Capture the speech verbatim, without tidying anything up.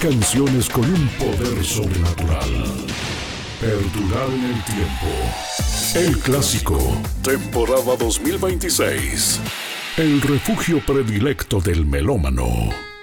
canciones con un poder sobrenatural. Perdurar en el tiempo. El clásico, temporada dos mil veintiséis. El refugio predilecto del melómano.